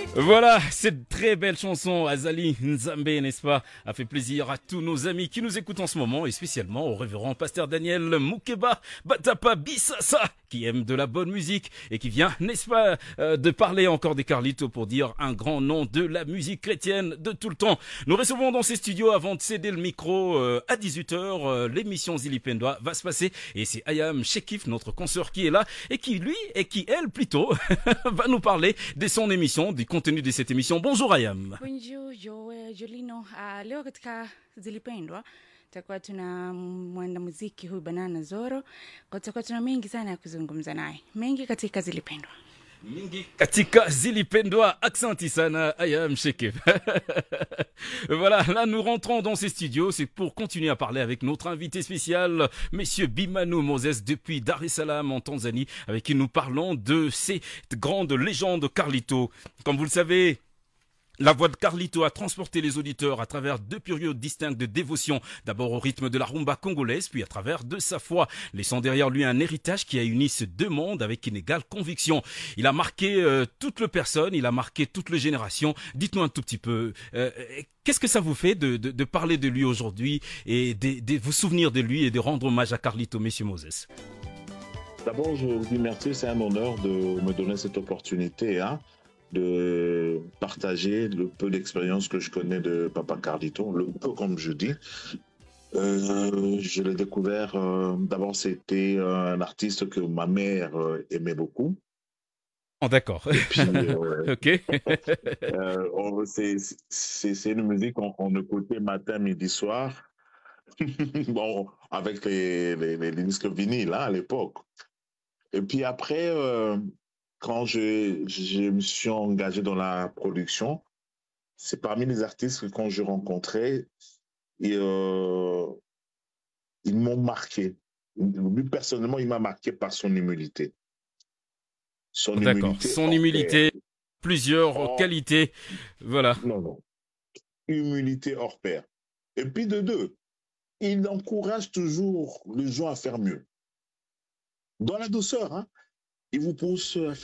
Voilà, cette très belle chanson, Azali Nzambe, n'est-ce pas, a fait plaisir à tous nos amis qui nous écoutent en ce moment et spécialement au révérend pasteur Daniel Moukeba Batapa Bissassa qui aime de la bonne musique et qui vient, n'est-ce pas, de parler encore des Carlitos pour dire un grand nom de la musique chrétienne de tout le temps. Nous recevons dans ces studios avant de céder le micro à 18h, l'émission Zilipendwa va se passer et c'est Ayam Shekif, notre consoeur qui est là et qui lui, et qui elle plutôt, va nous parler de son émission, du contenu de cette émission. Bonjour Ayam. Bonjour, Jolino. Leo katika Zilipendwa tutakuwa tuna mwanamuziki huyu Banana Zoro. Tutakuwa tuna mengi sana ya kuzungumza naye. Mengi katika Zilipendwa. Mingi katika Zilipendwa, accenti sana, Ayam Shekif. Voilà, là nous rentrons dans ces studios, c'est pour continuer à parler avec notre invité spécial, Monsieur Bimanu Moses depuis Dar es Salaam en Tanzanie, avec qui nous parlons de ces grandes légendes Carlito. Comme vous le savez, la voix de Carlito a transporté les auditeurs à travers deux périodes distinctes de dévotion, d'abord au rythme de la rumba congolaise, puis à travers de sa foi, laissant derrière lui un héritage qui a uni ces deux mondes avec une égale conviction. Il a marqué toute le personne, il a marqué toute les générations. Dites-nous un tout petit peu, qu'est-ce que ça vous fait de parler de lui aujourd'hui et de vous souvenir de lui et de rendre hommage à Carlito, Monsieur Moses? D'abord, je vous dis merci, c'est un honneur de me donner cette opportunité, de partager le peu d'expérience que je connais de Papa Carlito, le peu comme je dis. Je l'ai découvert, d'abord c'était un artiste que ma mère aimait beaucoup. Oh, d'accord. Et puis, Ok. c'est une musique qu'on écoutait matin, midi, soir. Bon, avec les disques vinyles à l'époque. Et puis après, quand je me suis engagé dans la production, c'est parmi les artistes que quand je rencontrais, et, ils m'ont marqué. Lui, personnellement, il m'a marqué par son humilité. Son D'accord. humilité Son hors pair. humilité, plusieurs Hors- qualités. Voilà. non, non. Humilité hors pair. Et puis de deux, il encourage toujours les gens à faire mieux. Dans la douceur, il vous pousse à